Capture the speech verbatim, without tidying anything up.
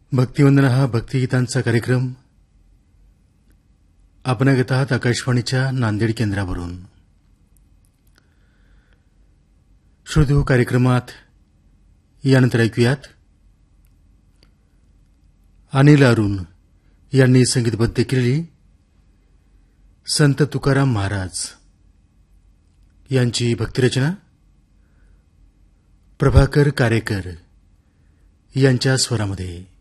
भक्तिवंदना हा भक्तिगीतांचा कार्यक्रम आपण ऐकत आहात आकाशवाणीच्या नांदेड केंद्रावरून. श्रोते, कार्यक्रमात यानंतर ऐकूयात अनिल अरुण यांनी संगीतबद्ध केलेली संत तुकाराम महाराज यांची भक्तिरचना प्रभाकर कारेकर यांच्या स्वरामध्ये.